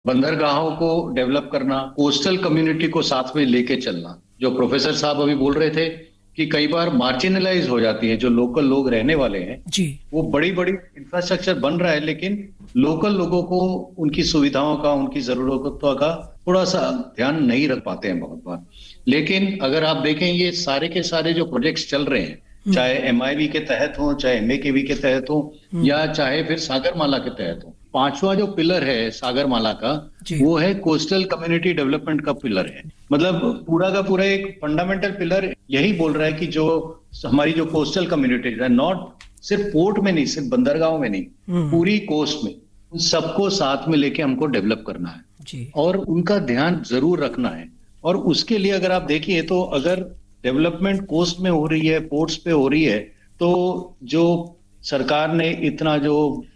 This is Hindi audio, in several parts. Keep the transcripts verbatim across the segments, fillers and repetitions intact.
बंदरगाहों को डेवलप करना, कोस्टल कम्युनिटी को साथ में लेके चलना। जो प्रोफेसर साहब अभी बोल रहे थे कि कई बार मार्जिनलाइज हो जाती है जो लोकल लोग रहने वाले हैं, जी वो बड़ी बड़ी इंफ्रास्ट्रक्चर बन रहा है लेकिन लोकल लोगों को उनकी सुविधाओं का, उनकी जरूरतों का थोड़ा सा ध्यान नहीं रख पाते हैं बहुत बार। लेकिन अगर आप देखें ये सारे के सारे जो प्रोजेक्ट्स चल रहे हैं, चाहे एमआईवी के तहत हो, चाहे एमएकेवी के तहत हो, या चाहे फिर सागरमाला के तहत हो, पांचवा जो पिलर है सागरमाला का, जी वो है कोस्टल कम्युनिटी डेवलपमेंट का पिलर है। मतलब पूरा का पूरा एक फंडामेंटल पिलर यही बोल रहा है कि जो हमारी जो कोस्टल कम्युनिटीज है, नॉट सिर्फ पोर्ट में नहीं, सिर्फ बंदरगाहों में नहीं, पूरी कोस्ट में, उन सबको साथ में लेके हमको डेवलप करना है जी और उनका ध्यान जरूर रखना है। और उसके लिए अगर आप देखिए तो अगर डेवलपमेंट कोस्ट में हो रही है, पोर्ट्स पे हो रही है, तो जो सरकार ने इतना जो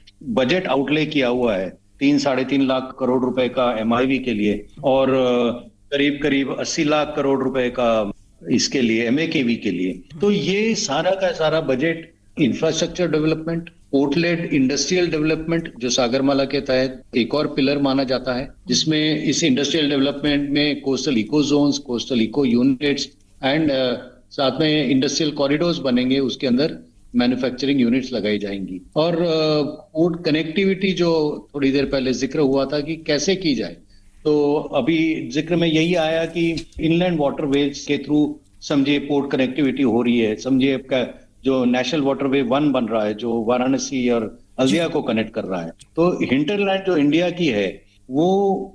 बजट आउटले किया हुआ है, तीन साढ़े तीन लाख करोड़ रुपए का एमआईवी के लिए, और करीब करीब अस्सी लाख करोड़ रुपए का इसके लिए एमएकेवी के लिए, तो ये सारा का सारा budget infrastructure development, port-led industrial development जो सागरमाला के तहत एक और पिलर माना जाता है, जिसमें इस इंडस्ट्रियल डेवलपमेंट में coastal eco Jones, coastal eco units and साथ में इंडस्ट्रियल कॉरिडोर्स बनेंगे, उसके अंदर मैन्युफैक्चरिंग यूनिट्स लगाई जाएंगी। और पोर्ट uh, कनेक्टिविटी जो थोड़ी देर पहले जिक्र हुआ था कि कैसे की जाए, तो अभी जिक्र में यही आया कि इनलैंड वाटरवेज के थ्रू समझिए पोर्ट कनेक्टिविटी हो रही है। समझिए आपका जो नेशनल वाटरवे वन बन रहा है जो वाराणसी और हल्दिया को कनेक्ट कर रहा है, तो हिंटरलैंड जो इंडिया की है वो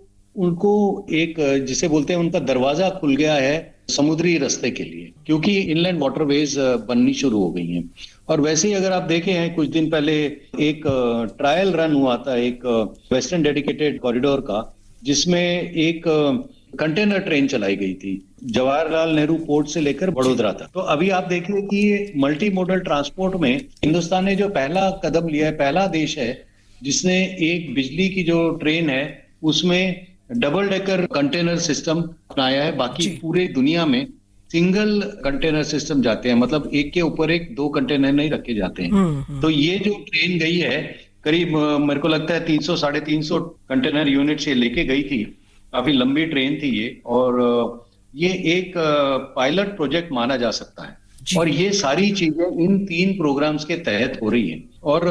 उनको एक जिसे बोलते हैं उनका दरवाजा खुल गया है समुद्री रास्ते के लिए, क्योंकि इनलैंड वाटरवेज बननी शुरू हो गई हैं। और वैसे ही अगर आप देखे हैं कुछ दिन पहले एक ट्रायल रन हुआ था एक वेस्टर्न डेडिकेटेड कॉरिडोर का, जिसमें एक कंटेनर ट्रेन चलाई गई थी जवाहरलाल नेहरू पोर्ट से लेकर बड़ोदरा तक। तो अभी आप देखिए कि मल्टी मॉडल ट्रांसपोर्ट में हिंदुस्तान ने जो पहला कदम लिया है, पहला देश है जिसने एक बिजली की जो ट्रेन है उसमें डबल डेकर कंटेनर सिस्टम अपनाया है। बाकी पूरे दुनिया में सिंगल कंटेनर सिस्टम जाते हैं, मतलब एक के ऊपर एक दो कंटेनर नहीं रखे जाते हैं। तो ये जो ट्रेन गई है करीब मेरे को लगता है तीन सौ साढ़े तीन सौ कंटेनर यूनिट से लेके गई थी, काफी लंबी ट्रेन थी ये, और ये एक पायलट प्रोजेक्ट माना जा सकता है। और ये सारी चीजें इन तीन प्रोग्राम्स के तहत हो रही है। और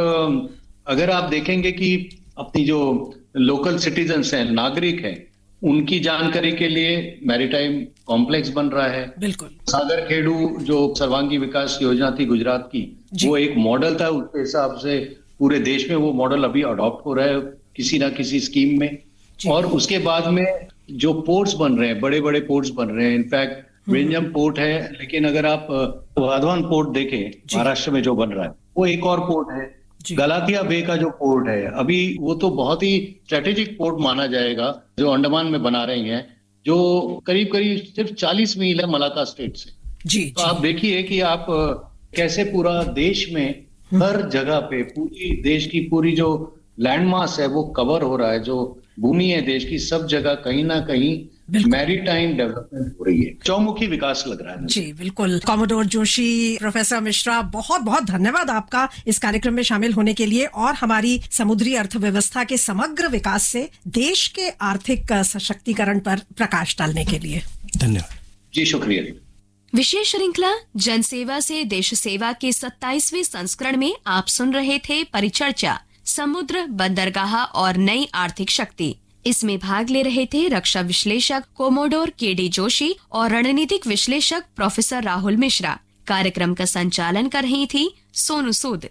अगर आप देखेंगे कि अपनी जो लोकल सिटीजन्स हैं, नागरिक हैं, उनकी जानकारी के लिए मैरीटाइम कॉम्प्लेक्स बन रहा है। बिल्कुल। सागर खेड़ू जो सर्वांगी विकास योजना थी गुजरात की, वो एक मॉडल था, उसके हिसाब से पूरे देश में वो मॉडल अभी अडॉप्ट हो रहा है किसी ना किसी स्कीम में। और उसके बाद में जो पोर्ट्स बन रहे हैं, बड़े बड़े पोर्ट्स बन रहे हैं, इनफैक्ट विंजम पोर्ट है, लेकिन अगर आप वाधवान पोर्ट देखें महाराष्ट्र में जो बन रहा है, वो एक और पोर्ट है। गलाथिया बे का जो पोर्ट है अभी, वो तो बहुत ही स्ट्रेटेजिक पोर्ट माना जाएगा जो अंडमान में बना रहे हैं, जो करीब करीब सिर्फ चालीस मील है मलाका स्टेट से। जी, तो आप देखिए कि आप कैसे पूरा देश में हर जगह पे पूरी देश की पूरी जो लैंडमास है वो कवर हो रहा है, जो भूमि है देश की, सब जगह कहीं ना कहीं मैरीटाइम डेवलपमेंट हो रही है, चौमुखी विकास लग रहा है। जी बिल्कुल। कॉमोडोर जोशी, प्रोफेसर मिश्रा, बहुत बहुत धन्यवाद आपका इस कार्यक्रम में शामिल होने के लिए और हमारी समुद्री अर्थव्यवस्था के समग्र विकास से देश के आर्थिक सशक्तिकरण पर प्रकाश डालने के लिए। धन्यवाद जी, शुक्रिया। विशेष श्रृंखला जनसेवा से देश सेवा के सत्ताईसवें संस्करण में आप सुन रहे थे परिचर्चा समुद्र, बंदरगाह और नई आर्थिक शक्ति। इसमें भाग ले रहे थे रक्षा विश्लेषक कोमोडोर के डी जोशी और रणनीतिक विश्लेषक प्रोफेसर राहुल मिश्रा। कार्यक्रम का संचालन कर रही थी सोनू सूद।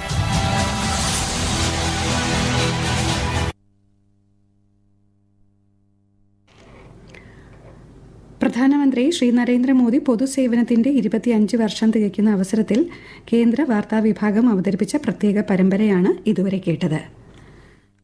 പ്രധാനമന്ത്രി ശ്രീ നരേന്ദ്രമോദി പൊതുസേവനത്തിന്റെ ഇരുപത്തിയഞ്ച് വർഷം തികയ്ക്കുന്ന അവസരത്തിൽ കേന്ദ്ര വാർത്താ വിഭാഗം അവതരിപ്പിച്ച പ്രത്യേക പരമ്പരയാണ് ഇതുവരെ കേട്ടത്.